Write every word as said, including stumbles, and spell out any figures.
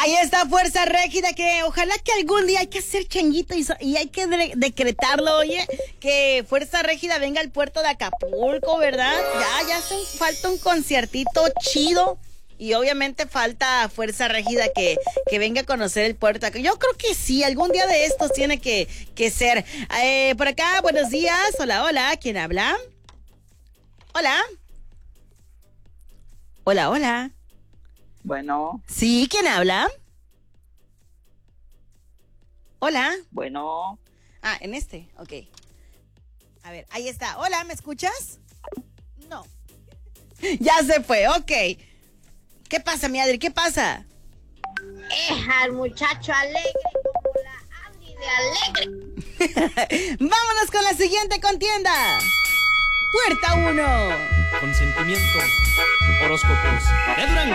Ahí está Fuerza Régida, que ojalá que algún día hay que hacer changuito y, so- y hay que de- decretarlo, oye, que Fuerza Régida venga al puerto de Acapulco, ¿verdad? Ya, ya hace un- falta un conciertito chido. Y obviamente falta Fuerza Régida que, que venga a conocer el puerto. Yo creo que sí, algún día de estos tiene que, que ser. Eh, por acá, buenos días. Hola, hola. ¿Quién habla? Hola. Hola, hola. Bueno, ¿Sí? ¿Quién habla? Hola. bueno, Ah, en este, ok. A ver, ahí está. Hola, ¿me escuchas? No. Ya se fue, ok. ¿Qué pasa, mi Adri? ¿Qué pasa? Eja, el muchacho alegre como la Andy de alegre. Vámonos con la siguiente contienda. Puerta uno. Consentimiento. Horóscopos de Durango.